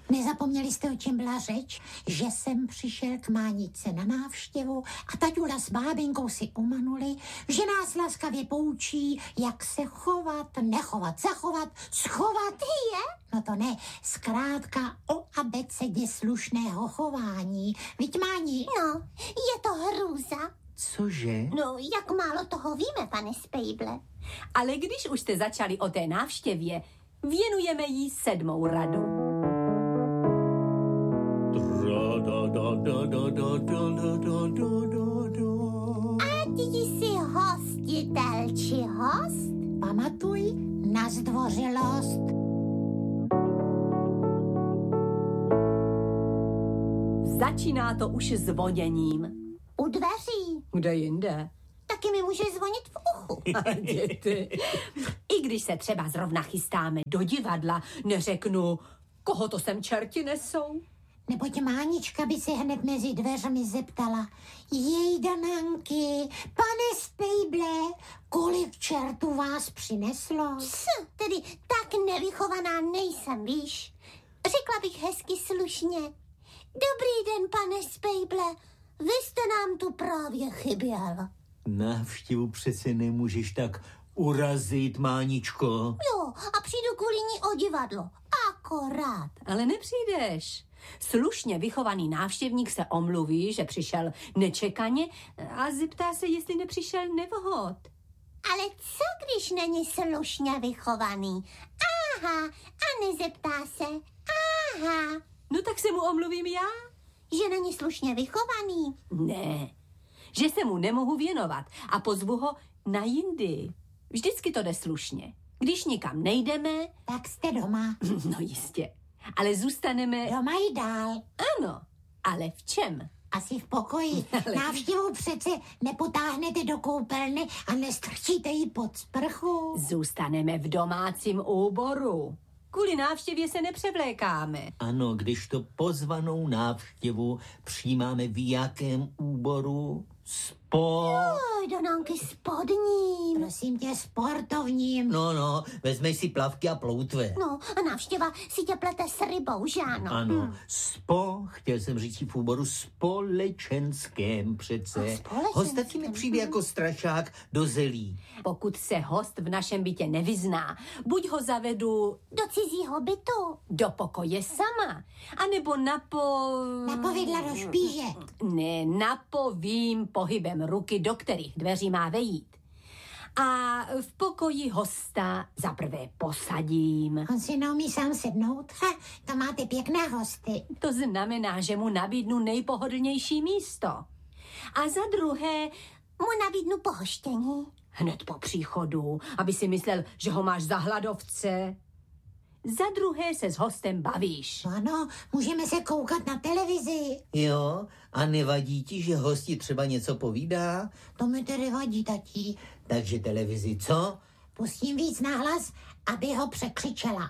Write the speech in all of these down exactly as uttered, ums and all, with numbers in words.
Nezapomněli jste, o čem byla řeč? Že jsem přišel k Mánice na návštěvu a taťula s bábinkou si umanuli, že nás laskavě poučí, jak se chovat, nechovat, zachovat, schovat. Je? No to ne, zkrátka o abecedě slušného chování. Viď, Máni? No, je to hrůza. Cože? No, jak málo toho víme, pane Spejble. Ale když už jste začali o té návštěvě, věnujeme jí sedmou radu. Ať jsi hostitel či host, Pamatuj na zdvořilost. Začíná to už zvoněním. u dveří. Kde jinde? Taky mi může zvonit v uchu. Děti. I když se třeba zrovna chystáme do divadla, neřeknu, koho to sem čerti nesou. Neboť Mánička by se hned mezi dveřmi zeptala. Jejda, Nanky, pane Spejble, kolik čertů vás přineslo? Cs, tedy tak nevychovaná nejsem, víš. Řekla bych hezky slušně. Dobrý den, pane Spejble, vy jste nám tu právě chyběl. Návštěvu přece nemůžeš tak urazit, Máničko. Jo, a přijdu kvůli ní o divadlo. Akorát. Ale nepřijdeš. Slušně vychovaný návštěvník se omluví, že přišel nečekaně a zeptá se, jestli nepřišel nevhod. Ale co, když není slušně vychovaný? Aha, a nezeptá se. Aha. No tak se mu omluvím já? Že není slušně vychovaný? Ne, že se mu nemohu věnovat a pozvu ho na jindy. Vždycky to jde slušně. Když nikam nejdeme... Tak jste doma. No jistě, ale zůstaneme... Doma i dál. Ano, ale v čem? Asi v pokoji. Ale... Návštěvu přece nepotáhnete do koupelny a nestrčíte ji pod sprchu. Zůstaneme v domácím úboru. Kvůli návštěvě se nepřevlékáme. Ano, když to pozvanou návštěvu přijímáme v jakém úboru? Spo... Oj, do Nanky spodním. Prosím tě, sportovním. No, no, vezmeš si plavky a ploutve. No, a návštěva si tě plete s rybou, že ano? Ano, hmm. spo, chtěl jsem říct v úboru společenském přece. Host taky mi přijde jako strašák do zelí. Pokud se host v našem bytě nevyzná, buď ho zavedu... Do cizího bytu. Do pokoje sama. A nebo napo... Napovědla do špíže. Ne, napovím pohybem ruky, do kterých dveří má vejít. A v pokoji hosta zaprvé posadím. On si neumí sám sednout? Ha, to máte pěkné hosty. To znamená, že mu nabídnu nejpohodlnější místo. A za druhé... Mu nabídnu pohoštění. Hned po příchodu, aby si myslel, že ho máš za hladovce. Za druhé se s hostem bavíš. Ano, můžeme se koukat na televizi. Jo, a nevadí ti, že hosti třeba něco povídá? To mi tedy vadí, tatí. Takže televizi co? Pustím víc nahlas, aby ho překřičela.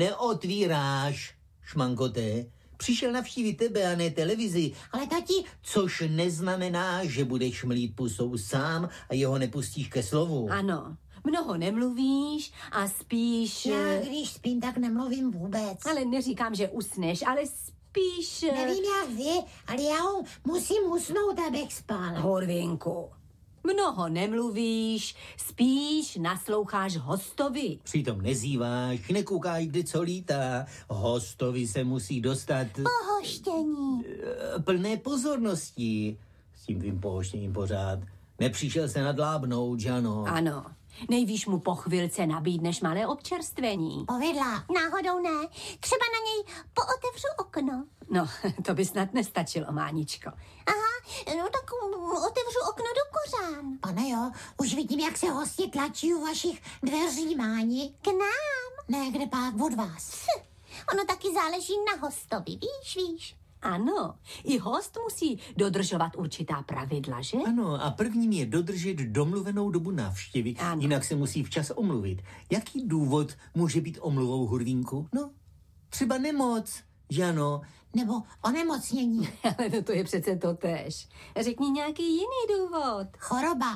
Neotvíráš, šmankoté. Přišel navštívit tebe a ne televizi. Ale tati... Což neznamená, že budeš mlít pusou sám a jeho nepustíš ke slovu. Ano, mnoho nemluvíš a spíš... Já když spím, tak nemluvím vůbec. Ale neříkám, že usneš, ale spíš... Nevím jak vy, ale já ho musím usnout, abych spal. Horvinku, mnoho nemluvíš, spíš nasloucháš hostovi. Přitom nezýváš, nekoukáš, kdy co lítá. Hostovi se musí dostat... Pohoštění. Plné pozornosti. S tím tvým pohoštěním pořád. Nepřišel se nadlábnout, že ano? Ano. Nejvíš mu po chvilce nabídneš malé občerstvení. Povidla. Náhodou ne. Třeba na něj pootevřu okno. No, to by snad nestačilo, Máničko. Aha, no tak otevřu okno do kořán. Pane jo, už vidím, jak se hosti tlačí u vašich dveří, Máni. K nám? Ne, kde pak od vás. Hm, ono taky záleží na hostovi, víš, víš. Ano, i host musí dodržovat určitá pravidla, že? Ano, a prvním je dodržet domluvenou dobu návštěvy, ano. Jinak se musí včas omluvit. Jaký důvod může být omluvou, Hurvínku? No, třeba nemoc, že ano? Nebo onemocnění. Ale no to je přece totéž. Řekni nějaký jiný důvod. Choroba.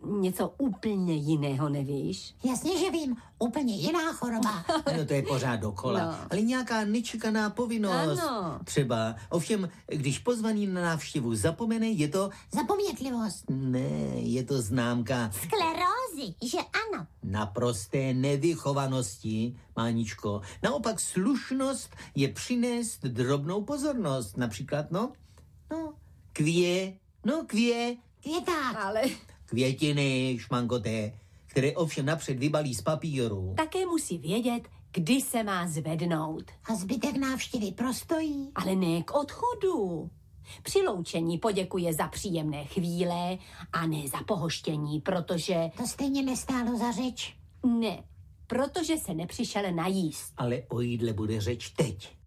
něco úplně jiného nevíš? Jasně, že vím, úplně jiná choroba. No to je pořád dokola. No. Ale nějaká nečekaná povinnost. Ano. Třeba. Ovšem, když pozvaný na návštěvu zapomene, je to... Zapomnětlivost. Ne, je to známka Sklerózy, že ano. naprosté nevychovanosti, Máničko. Naopak slušnost je přinést drobnou pozornost. Například, no, no, kvě, no kvě, Květák. Ale květiny, šmankoté, které ovšem napřed vybalí z papíru. také musí vědět, kdy se má zvednout. A zbytek návštěvy prostojí. Ale ne k odchodu. Při loučení poděkuje za příjemné chvíle a ne za pohoštění, protože... To stejně nestálo za řeč. Ne, protože se nepřišel najíst. Ale o jídle bude řeč teď.